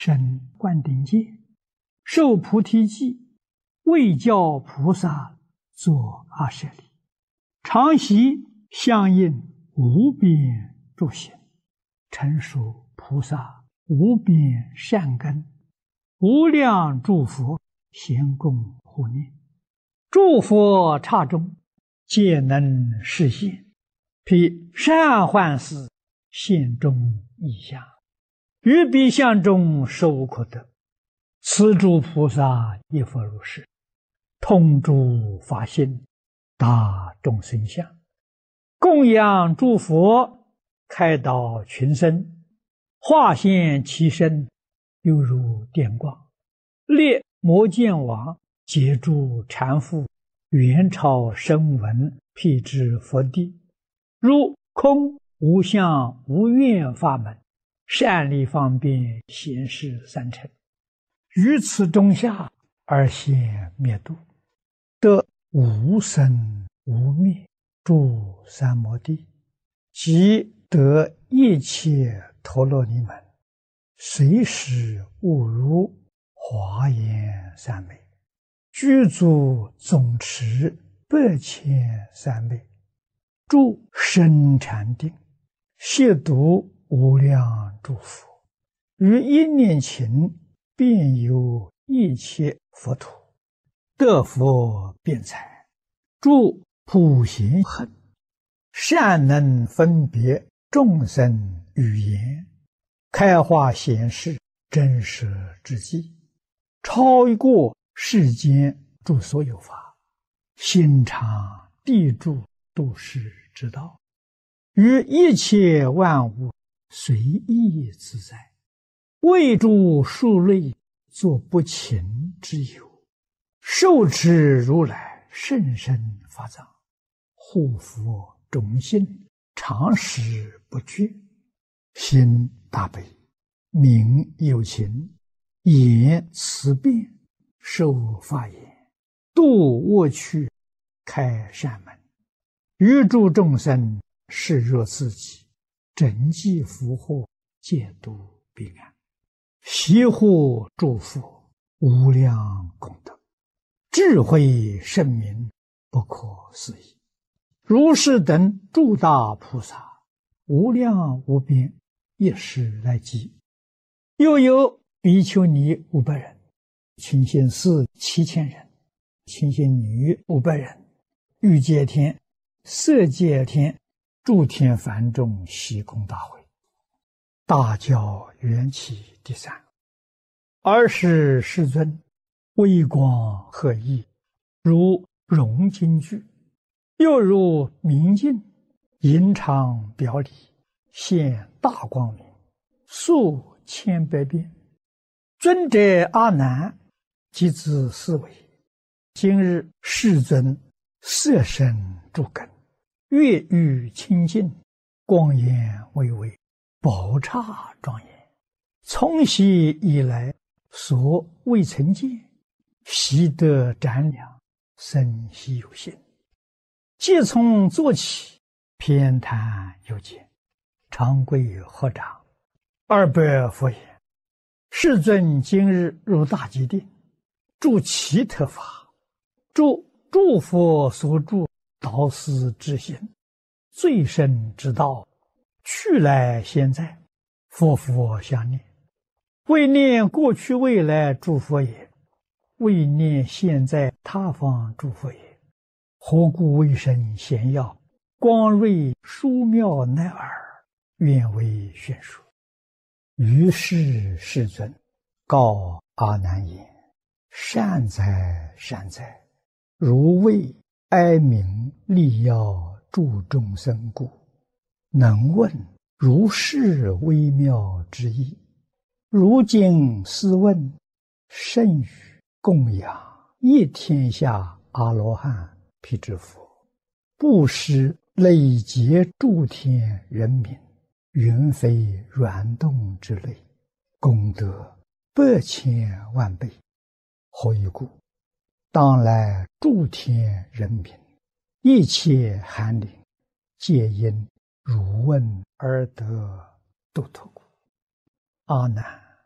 生灌顶戒，受菩提记，为教菩萨作阿舍利，常习相应无边诸行，成熟菩萨无边善根，无量诸佛咸共护念，诸佛刹中皆能示现，披善幻事现中异相，于彼相中实无可得。此诸菩萨亦复如是，通诸法性，达众生相，供养诸佛，开导群生，化现其身，犹如电光，列摩犍王，解诸禅父，元朝声闻，辟支佛地，如空无相无愿法门，善利方便显示三乘，于此中下而现灭度，得无生无灭诸三摩地，即得一切陀罗尼门，随时悟如华严三昧，具足总持8,300昧，住深禅定，亵渎无量诸佛，于一念勤遍游一切佛土，得佛辩才，住普贤行，善能分别众生语言，开化显示真实之际，超过世间诸所有法，心常地住度世之道，于一切万物随意自在，为诸数类作不勤之有，受持如来甚深法藏，护佛种心，常时不绝，心大悲，名有情，言慈辩，受法言，度恶趣，开善门，于诸众生视若自己，整济福祸，戒度彼岸，习护诸佛，无量功德，智慧圣明，不可思议。如是等诸大菩萨，无量无边，一时来集。又有比丘尼500人，清心寺7000人，清心女500人，欲界天、色界天、诸天梵众悉供大会，大教缘起第3。尔时世尊微光赫熠，如融金具，又如明镜，银常表里，现大光明，数千百变。尊者阿难即自思维，今日世尊色身诸根，月欲清净，光颜巍巍，宝刹庄严，从昔以来所未曾见，习得瞻量，生希有心。即从坐起，偏袒右肩，长跪合掌，200佛言：世尊今日入大吉定，住奇特法，住诸佛所住导师之行，最深之道，去来现在，佛佛相念，为念过去未来诸佛也，为念现在他方诸佛也。何故为身显耀，光瑞殊妙乃尔，愿为宣说。于是世尊告阿难言：善哉善哉，如为哀鸣利要助众生故，能问如是微妙之意。如今思问，甚于供养一天下阿罗汉辟支佛，布施累劫诸天人民，云非软动之类，功德8,000万倍。何以故？当来诸天人民，一切寒灵，皆因汝问而得度脱故。阿难，